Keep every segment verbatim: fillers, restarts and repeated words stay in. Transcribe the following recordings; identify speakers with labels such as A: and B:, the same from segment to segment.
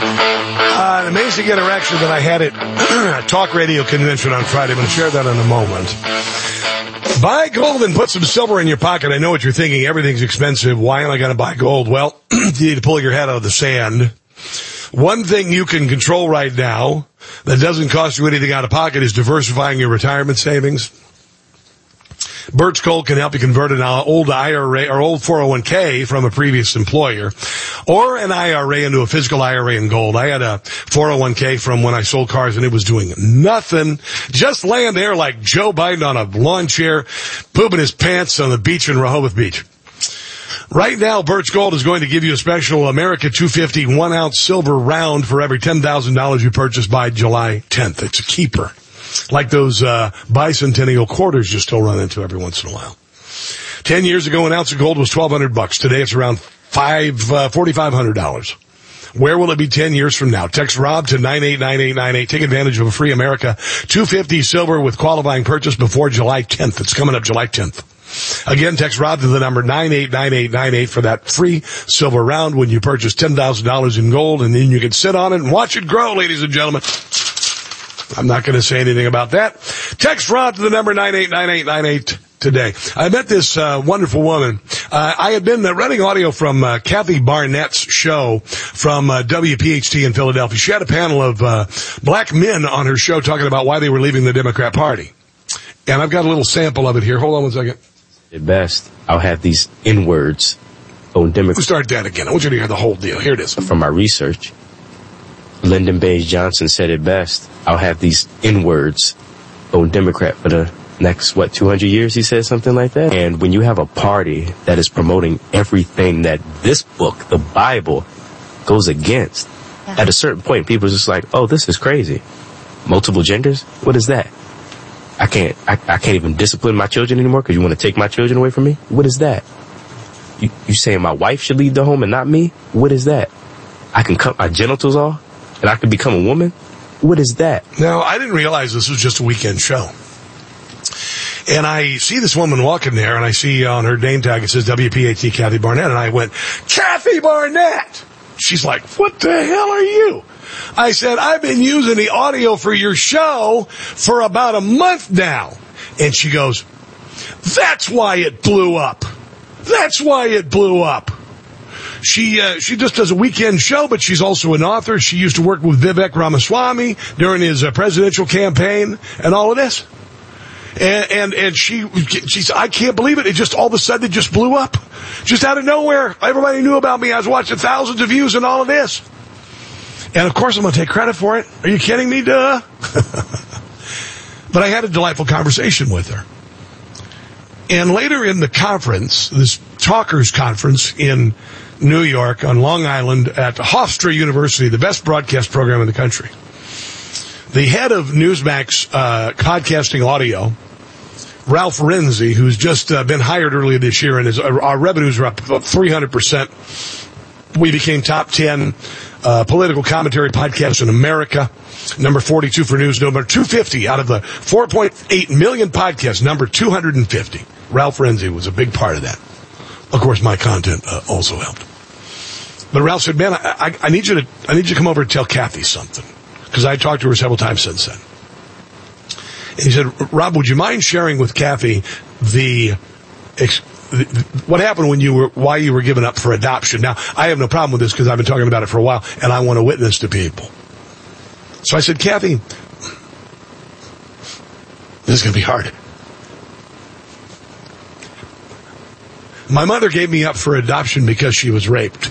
A: Uh, an amazing interaction that I had at Talk Radio Convention on Friday. I'm going to share that in a moment. Buy gold and put some silver in your pocket. I know what you're thinking. Everything's expensive. Why am I going to buy gold? Well, you need to pull your head out of the sand. One thing you can control right now that doesn't cost you anything out of pocket is diversifying your retirement savings. Birch Gold can help you convert an old I R A or old four oh one k from a previous employer or an I R A into a physical I R A in gold. I had a four oh one k from when I sold cars and it was doing nothing. Just laying there like Joe Biden on a lawn chair, pooping his pants on the beach in Rehoboth Beach. Right now, Birch Gold is going to give you a special America two fifty one-ounce silver round for every ten thousand dollars you purchase by July tenth. It's a keeper. Like those uh bicentennial quarters you still run into every once in a while. Ten years ago, an ounce of gold was twelve hundred bucks. Today, it's around five uh, forty-five hundred dollars. Where will it be ten years from now? Text Rob to nine eight nine eight nine eight. Take advantage of a free America two fifty silver with qualifying purchase before July tenth. It's coming up July tenth. Again, text Rob to the number nine eight nine eight nine eight for that free silver round when you purchase ten thousand dollars in gold, and then you can sit on it and watch it grow, ladies and gentlemen. I'm not going to say anything about that. Text Rob to the number nine eight nine eight nine eight today. I met this uh, wonderful woman. Uh, I had been uh, running audio from uh, Kathy Barnett's show from uh, W P H T in Philadelphia. She had a panel of uh, black men on her show talking about why they were leaving the Democrat Party. And I've got a little sample of it here. Hold on one second.
B: At best, I'll have these N-words on Democrats.
A: Start that again. I want you to hear the whole deal. Here it is.
B: From my research, Lyndon Baines Johnson said it best. I'll have these N-words on Democrat for the next, what, two hundred years, he said something like that. And when you have a party that is promoting everything that this book, the Bible, goes against, yeah. At a certain point, people are just like, oh, this is crazy. Multiple genders? What is that? I can't, I, I can't even discipline my children anymore because you want to take my children away from me? What is that? You, you saying my wife should leave the home and not me? What is that? I can cut my genitals off and I can become a woman? What is that?
A: Now, I didn't realize this was just a weekend show. And I see this woman walking there, and I see on her name tag it says W P H T Kathy Barnett, and I went, Kathy Barnett! She's like, what the hell are you? I said, I've been using the audio for your show for about a month now. And she goes, that's why it blew up. That's why it blew up. She uh, she just does a weekend show, but she's also an author. She used to work with Vivek Ramaswamy during his uh, presidential campaign and all of this. And, and, and she, she's, I can't believe it. It just, all of a sudden, it just blew up. Just out of nowhere. Everybody knew about me. I was watching thousands of views and all of this. And of course, I'm going to take credit for it. Are you kidding me? Duh. But I had a delightful conversation with her. And later in the conference, this talkers conference in New York on Long Island at Hofstra University, the best broadcast program in the country, the head of Newsmax uh, podcasting audio, Ralph Renzi, who's just uh, been hired earlier this year, and his, uh, our revenues are up about three hundred percent. We became top ten uh, political commentary podcast in America, number forty-two for news, number two hundred fifty out of the four point eight million podcasts, number two hundred fifty. Ralph Renzi was a big part of that. Of course, my content uh, also helped. But Ralph said, man, I, I, I need you to I need you to come over and tell Kathy something. Because I talked to her several times since then. And he said, Rob, would you mind sharing with Kathy the, ex, the what happened when you were, why you were given up for adoption? Now, I have no problem with this because I've been talking about it for a while, and I want to witness to people. So I said, Kathy, this is going to be hard. My mother gave me up for adoption because she was raped.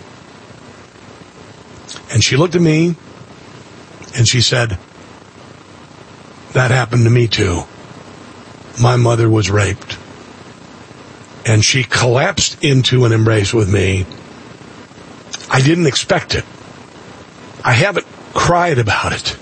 A: And she looked at me, and she said, that happened to me too. My mother was raped. And she collapsed into an embrace with me. I didn't expect it. I haven't cried about it.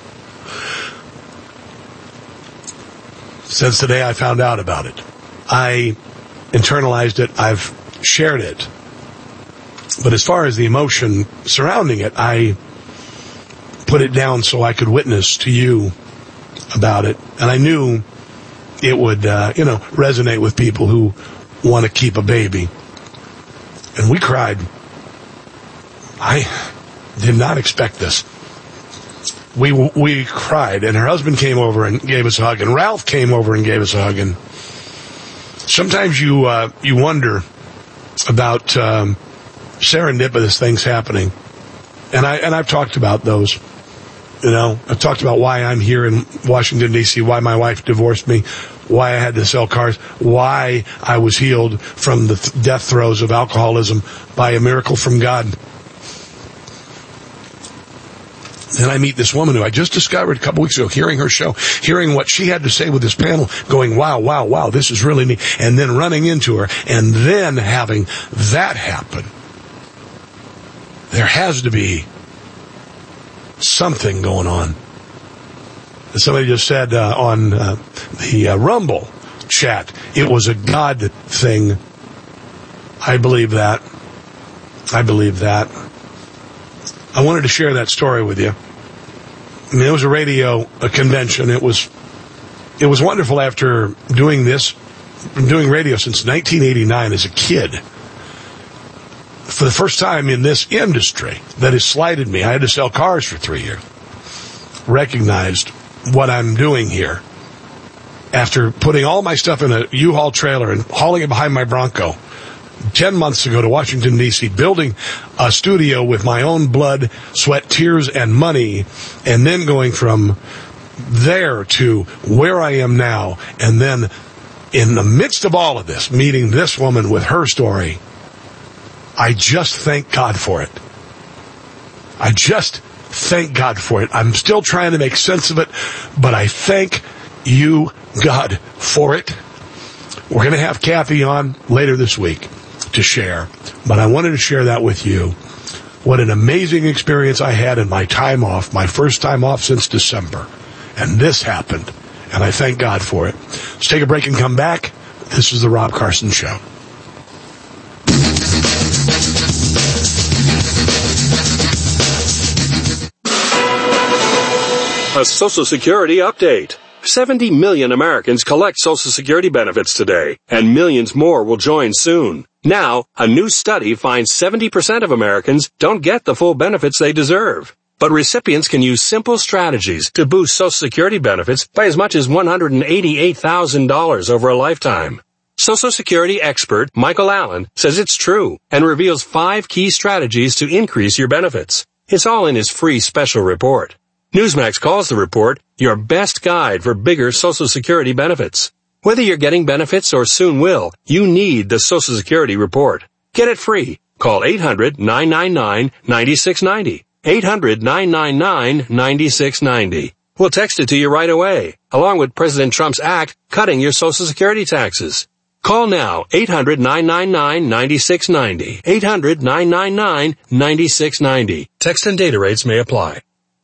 A: Since the day I found out about it. I internalized it. I've shared it. But as far as the emotion surrounding it, I put it down so I could witness to you about it. And I knew it would, uh, you know, resonate with people who want to keep a baby. And we cried. I did not expect this. We we cried, and her husband came over and gave us a hug, and Ralph came over and gave us a hug. And sometimes you uh, you wonder about um, serendipitous things happening, and I and I've talked about those. You know, I've talked about why I'm here in Washington D C, why my wife divorced me, why I had to sell cars, why I was healed from the th- death throes of alcoholism by a miracle from God. Then I meet this woman who I just discovered a couple weeks ago, hearing her show, hearing what she had to say with this panel, going, wow, wow, wow, this is really neat, and then running into her, and then having that happen. There has to be something going on. Somebody just said uh, on uh, the uh, Rumble chat, it was a God thing. I believe that. I believe that. I wanted to share that story with you. I mean, it was a radio a convention. It was it was wonderful after doing this, doing radio since nineteen eighty-nine as a kid. For the first time in this industry that has slighted me, I had to sell cars for three years. Recognized what I'm doing here after putting all my stuff in a U-Haul trailer and hauling it behind my Bronco ten months ago to Washington, D C, building a studio with my own blood, sweat, tears, and money, and then going from there to where I am now, and then in the midst of all of this, meeting this woman with her story. I just thank God for it. I just thank God for it. I'm still trying to make sense of it, but I thank you, God, for it. We're going to have Kathy on later this week to share, but I wanted to share that with you. What an amazing experience I had in my time off, my first time off since December. And this happened, and I thank God for it. Let's take a break and come back. This is the Rob Carson Show.
C: A Social Security update. seventy million Americans collect Social Security benefits today, and millions more will join soon. Now, a new study finds seventy percent of Americans don't get the full benefits they deserve. But recipients can use simple strategies to boost Social Security benefits by as much as one hundred eighty-eight thousand dollars over a lifetime. Social Security expert Michael Allen says it's true and reveals five key strategies to increase your benefits. It's all in his free special report. Newsmax calls the report your best guide for bigger Social Security benefits. Whether you're getting benefits or soon will, you need the Social Security report. Get it free. Call eight hundred, nine nine nine, nine six nine zero. eight hundred, nine nine nine, nine six nine zero. We'll text it to you right away, along with President Trump's act cutting your Social Security taxes. Call now, eight hundred, nine nine nine, nine six nine zero. eight hundred, nine nine nine, nine six nine zero. Text and data rates may apply.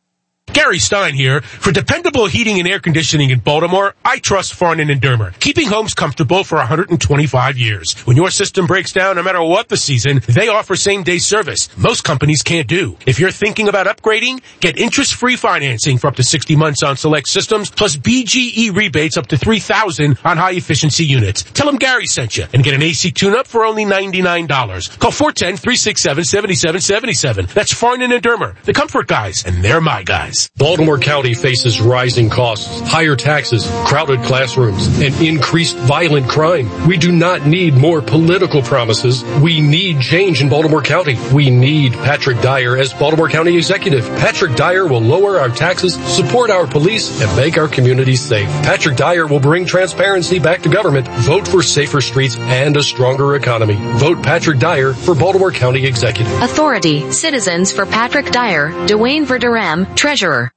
D: Gary Stein here. For dependable heating and air conditioning in Baltimore, I trust Farnan and Dermer, keeping homes comfortable for one hundred twenty-five years. When your system breaks down, no matter what the season, they offer same-day service. Most companies can't do. If you're thinking about upgrading, get interest-free financing for up to sixty months on select systems, plus B G E rebates up to three thousand dollars on high-efficiency units. Tell them Gary sent you and get an A C tune-up for only ninety-nine dollars. Call four one zero, three six seven, seven seven seven seven. That's Farnan and Dermer, the comfort guys, and they're my guys.
E: Baltimore County faces rising costs, higher taxes, crowded classrooms, and increased violent crime. We do not need more political promises. We need change in Baltimore County. We need Patrick Dyer as Baltimore County Executive. Patrick Dyer will lower our taxes, support our police, and make our communities safe. Patrick Dyer will bring transparency back to government. Vote for safer streets and a stronger economy. Vote Patrick Dyer for Baltimore County Executive.
F: Authority, Citizens for Patrick Dyer, Dwayne Verderame, Treasurer.